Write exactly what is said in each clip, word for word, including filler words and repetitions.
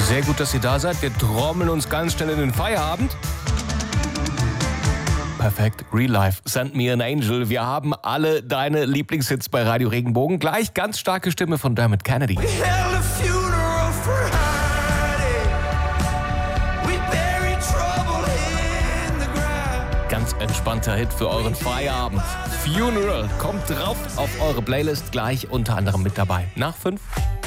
Sehr gut, dass ihr da seid. Wir trommeln uns ganz schnell in den Feierabend. Perfekt, Real Life, Send Me an Angel. Wir haben alle deine Lieblingshits bei Radio Regenbogen. Gleich ganz starke Stimme von Dermot Kennedy. Ganz entspannter Hit für euren Feierabend. Funeral kommt drauf auf eure Playlist, gleich unter anderem mit dabei. Nach fünf.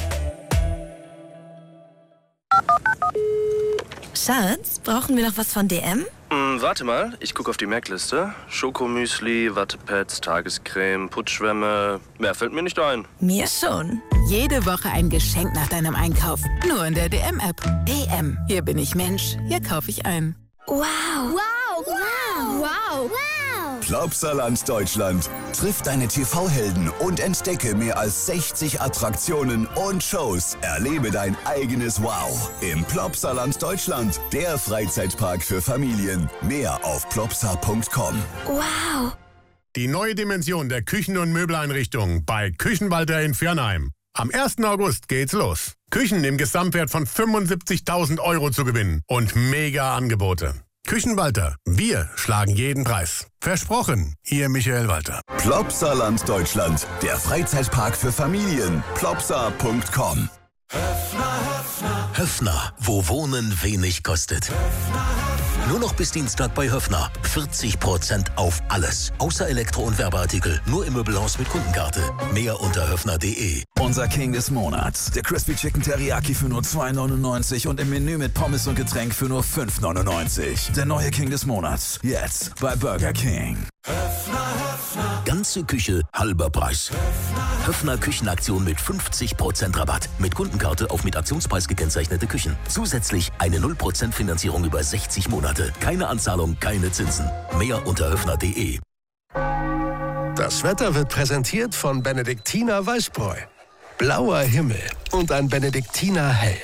Schatz, brauchen wir noch was von D M? Hm, warte mal, ich gucke auf die Merkliste. Schokomüsli, Wattepads, Tagescreme, Putzschwämme. Mehr fällt mir nicht ein. Mir schon. Jede Woche ein Geschenk nach deinem Einkauf. Nur in der D M-App. D M. Hier bin ich Mensch. Hier kaufe ich ein. Wow. Wow. Wow. Wow. Wow. Plopsaland Deutschland. Triff deine T V-Helden und entdecke mehr als sechzig Attraktionen und Shows. Erlebe dein eigenes Wow im Plopsaland Deutschland. Der Freizeitpark für Familien. Mehr auf plopsa punkt com. Wow. Die neue Dimension der Küchen- und Möbeleinrichtung bei Küchenwalter in Viernheim. Am ersten August geht's los. Küchen im Gesamtwert von fünfundsiebzigtausend Euro zu gewinnen und mega Angebote. Küchenwalter, wir schlagen jeden Preis. Versprochen, Ihr Michael Walter. Plopsaland Deutschland, der Freizeitpark für Familien. plopsa punkt com. Höffner, wo Wohnen wenig kostet. Nur noch bis Dienstag bei Höffner. vierzig Prozent auf alles. Außer Elektro- und Werbeartikel. Nur im Möbelhaus mit Kundenkarte. Mehr unter höffner punkt de. Unser King des Monats. Der Crispy Chicken Teriyaki für nur zwei neunundneunzig und im Menü mit Pommes und Getränk für nur fünf neunundneunzig. Der neue King des Monats. Jetzt bei Burger King. Ganze Küche, halber Preis. Höffner Küchenaktion mit fünfzig Prozent Rabatt. Mit Kundenkarte auf mit Aktionspreis gekennzeichnete Küchen. Zusätzlich eine null Prozent Finanzierung über sechzig Monate. Keine Anzahlung, keine Zinsen. Mehr unter höffner punkt de. Das Wetter wird präsentiert von Benediktiner Weißbräu. Blauer Himmel und ein Benediktiner Hell.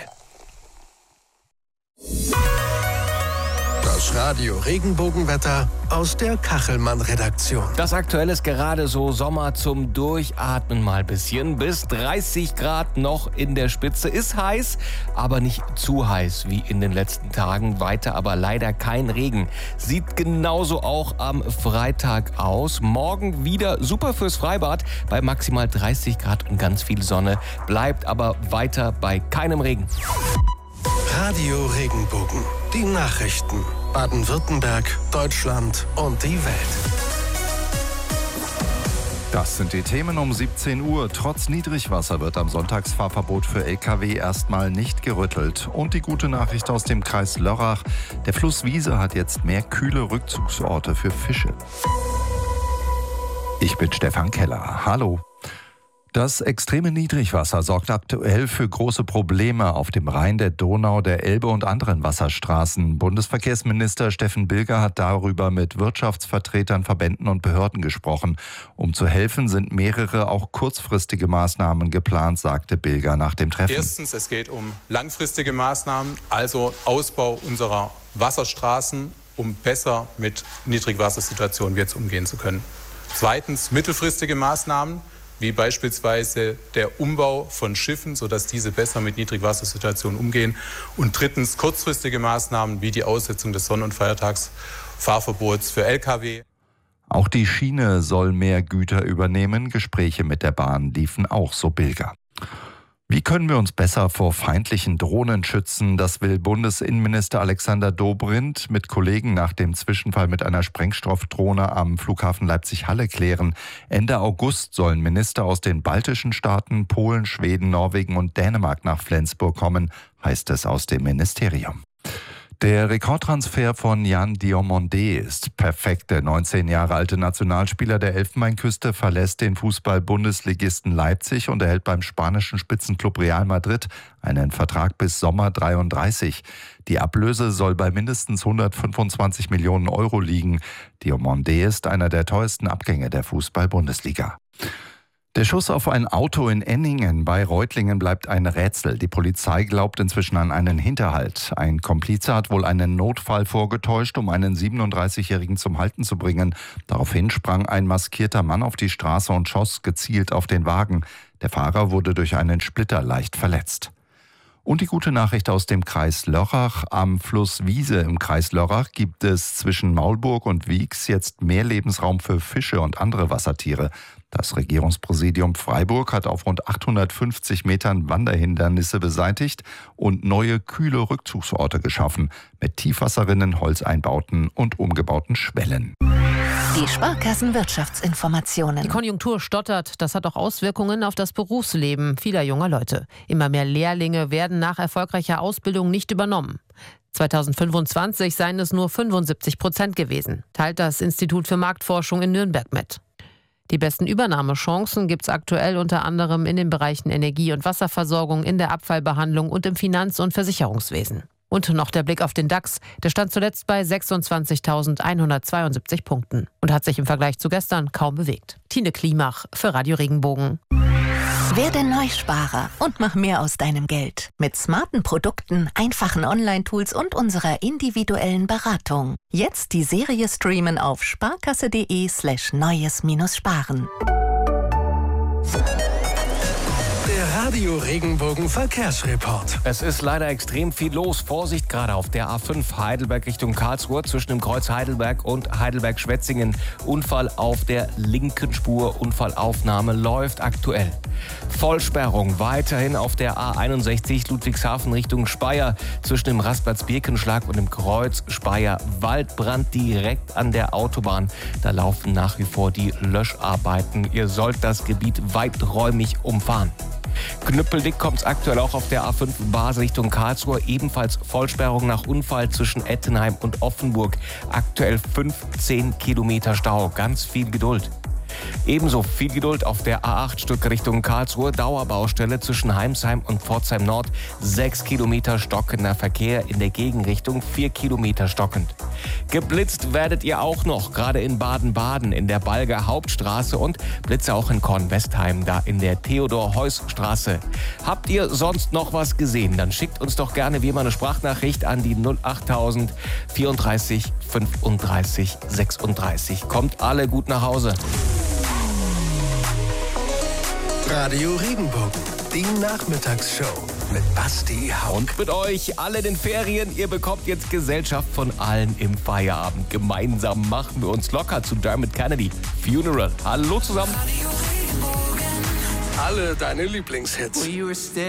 Das Radio Regenbogenwetter aus der Kachelmann-Redaktion. Das Aktuelle ist gerade so Sommer zum Durchatmen mal ein bisschen. Bis dreißig Grad noch in der Spitze. Ist heiß, aber nicht zu heiß wie in den letzten Tagen. Weiter aber leider kein Regen. Sieht genauso auch am Freitag aus. Morgen wieder super fürs Freibad bei maximal dreißig Grad und ganz viel Sonne. Bleibt aber weiter bei keinem Regen. Radio Regenbogen. Die Nachrichten. Baden-Württemberg, Deutschland und die Welt. Das sind die Themen um siebzehn Uhr. Trotz Niedrigwasser wird am Sonntagsfahrverbot für L K W erstmal nicht gerüttelt. Und die gute Nachricht aus dem Kreis Lörrach. Der Fluss Wiese hat jetzt mehr kühle Rückzugsorte für Fische. Ich bin Stefan Keller. Hallo. Das extreme Niedrigwasser sorgt aktuell für große Probleme auf dem Rhein, der Donau, der Elbe und anderen Wasserstraßen. Bundesverkehrsminister Steffen Bilger hat darüber mit Wirtschaftsvertretern, Verbänden und Behörden gesprochen. Um zu helfen, sind mehrere auch kurzfristige Maßnahmen geplant, sagte Bilger nach dem Treffen. Erstens, es geht um langfristige Maßnahmen, also Ausbau unserer Wasserstraßen, um besser mit Niedrigwassersituationen jetzt umgehen zu können. Zweitens, mittelfristige Maßnahmen, wie beispielsweise der Umbau von Schiffen, sodass diese besser mit Niedrigwassersituationen umgehen. Und drittens kurzfristige Maßnahmen wie die Aussetzung des Sonn- und Feiertagsfahrverbots für L K W. Auch die Schiene soll mehr Güter übernehmen. Gespräche mit der Bahn liefen auch, so Bilger. Wie können wir uns besser vor feindlichen Drohnen schützen? Das will Bundesinnenminister Alexander Dobrindt mit Kollegen nach dem Zwischenfall mit einer Sprengstoffdrohne am Flughafen Leipzig-Halle klären. Ende August sollen Minister aus den baltischen Staaten, Polen, Schweden, Norwegen und Dänemark nach Flensburg kommen, heißt es aus dem Ministerium. Der Rekordtransfer von Yann Diomandé ist perfekt. Der neunzehn Jahre alte Nationalspieler der Elfenbeinküste verlässt den Fußball-Bundesligisten Leipzig und erhält beim spanischen Spitzenklub Real Madrid einen Vertrag bis Sommer dreiunddreißig. Die Ablöse soll bei mindestens hundertfünfundzwanzig Millionen Euro liegen. Diomandé ist einer der teuersten Abgänge der Fußball-Bundesliga. Der Schuss auf ein Auto in Enningen bei Reutlingen bleibt ein Rätsel. Die Polizei glaubt inzwischen an einen Hinterhalt. Ein Komplize hat wohl einen Notfall vorgetäuscht, um einen siebenunddreißigjährigen zum Halten zu bringen. Daraufhin sprang ein maskierter Mann auf die Straße und schoss gezielt auf den Wagen. Der Fahrer wurde durch einen Splitter leicht verletzt. Und die gute Nachricht aus dem Kreis Lörrach. Am Fluss Wiese im Kreis Lörrach gibt es zwischen Maulburg und Wieks jetzt mehr Lebensraum für Fische und andere Wassertiere. Das Regierungspräsidium Freiburg hat auf rund achthundertfünfzig Metern Wanderhindernisse beseitigt und neue kühle Rückzugsorte geschaffen mit Tiefwasserinnen, Holzeinbauten und umgebauten Schwellen. Die Sparkassen-Wirtschaftsinformationen. Die Konjunktur stottert. Das hat auch Auswirkungen auf das Berufsleben vieler junger Leute. Immer mehr Lehrlinge werden nach erfolgreicher Ausbildung nicht übernommen. zweitausendfünfundzwanzig seien es nur fünfundsiebzig Prozent gewesen, teilt das Institut für Marktforschung in Nürnberg mit. Die besten Übernahmechancen gibt es aktuell unter anderem in den Bereichen Energie- und Wasserversorgung, in der Abfallbehandlung und im Finanz- und Versicherungswesen. Und noch der Blick auf den DAX. Der stand zuletzt bei sechsundzwanzigtausendeinhundertzweiundsiebzig Punkten und hat sich im Vergleich zu gestern kaum bewegt. Tine Klimach für Radio Regenbogen. Werde Neusparer und mach mehr aus deinem Geld. Mit smarten Produkten, einfachen Online-Tools und unserer individuellen Beratung. Jetzt die Serie streamen auf sparkasse.de slash neues-sparen. Der Radio Regenbogen Verkehrsreport. Es ist leider extrem viel los. Vorsicht gerade auf der A fünf Heidelberg Richtung Karlsruhe zwischen dem Kreuz Heidelberg und Heidelberg-Schwetzingen. Unfall auf der linken Spur. Unfallaufnahme läuft aktuell. Vollsperrung weiterhin auf der A einundsechzig Ludwigshafen Richtung Speyer zwischen dem Rastplatz Birkenschlag und dem Kreuz Speyer. Waldbrand direkt an der Autobahn. Da laufen nach wie vor die Löscharbeiten. Ihr sollt das Gebiet weiträumig umfahren. Knüppeldick kommt es aktuell auch auf der A fünf Basel Richtung Karlsruhe. Ebenfalls Vollsperrung nach Unfall zwischen Ettenheim und Offenburg. Aktuell fünfzehn Kilometer Stau. Ganz viel Geduld. Ebenso viel Geduld auf der A acht Stück Richtung Karlsruhe. Dauerbaustelle zwischen Heimsheim und Pforzheim Nord. sechs Kilometer stockender Verkehr in der Gegenrichtung. vier Kilometer stockend. Geblitzt werdet ihr auch noch, gerade in Baden-Baden in der Balger Hauptstraße und Blitze auch in Kornwestheim, da in der Theodor-Heuss-Straße. Habt ihr sonst noch was gesehen? Dann schickt uns doch gerne wie immer eine Sprachnachricht an die null achttausend vierunddreißig fünfunddreißig sechsunddreißig. Kommt alle gut nach Hause. Radio Regenbogen, die Nachmittagsshow mit Basti Hauck. Und mit euch alle in den Ferien. Ihr bekommt jetzt Gesellschaft von allen im Feierabend. Gemeinsam machen wir uns locker zu Dermot Kennedy. Funeral. Hallo zusammen. Alle deine Lieblingshits.